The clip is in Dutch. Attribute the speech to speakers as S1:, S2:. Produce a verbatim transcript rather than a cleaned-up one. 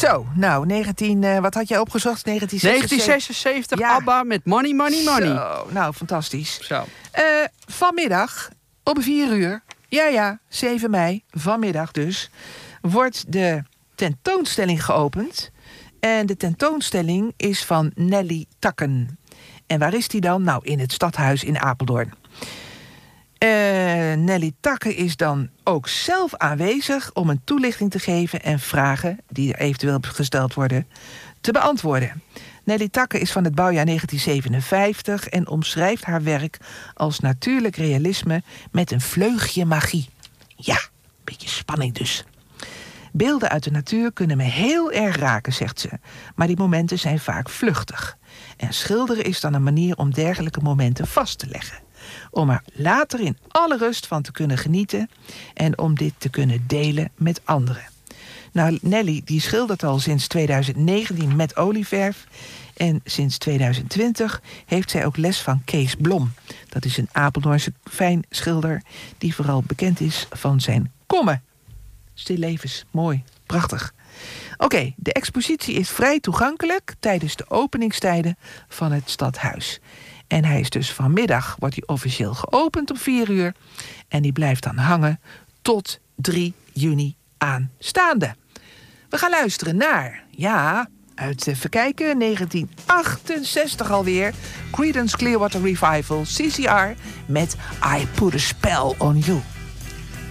S1: Zo, nou, negentien, uh, wat had jij opgezocht? negentien zesenzeventig,
S2: negentien zesenzeventig,
S1: ja.
S2: ABBA met Money, Money, Money.
S1: Zo, nou, fantastisch.
S2: Zo.
S1: Uh, vanmiddag, om vier uur, ja ja, zeven mei, vanmiddag dus, wordt de tentoonstelling geopend. En de tentoonstelling is van Nelly Takken. En waar is die dan? Nou, in het Stadhuis in Apeldoorn. Uh, Nelly Takken is dan ook zelf aanwezig om een toelichting te geven en vragen die er eventueel gesteld worden te beantwoorden. Nelly Takken is van het bouwjaar negentien zevenenvijftig en omschrijft haar werk als natuurlijk realisme met een vleugje magie. Ja, een beetje spanning dus. Beelden uit de natuur kunnen me heel erg raken, zegt ze, maar die momenten zijn vaak vluchtig. En schilderen is dan een manier om dergelijke momenten vast te leggen. Om er later in alle rust van te kunnen genieten en om dit te kunnen delen met anderen. Nou, Nelly die schildert al sinds tweeduizend negentien met olieverf. En sinds tweeduizend twintig heeft zij ook les van Kees Blom. Dat is een Apeldoornse fijnschilder die vooral bekend is van zijn kommen. Stillevens, mooi, prachtig. Oké, okay, de expositie is vrij toegankelijk tijdens de openingstijden van het stadhuis. En hij is dus vanmiddag, wordt hij officieel geopend om vier uur. En die blijft dan hangen tot drie juni aanstaande. We gaan luisteren naar, ja, uit, even kijken, negentien achtenzestig alweer. Creedence Clearwater Revival, C C R, met I Put a Spell on You.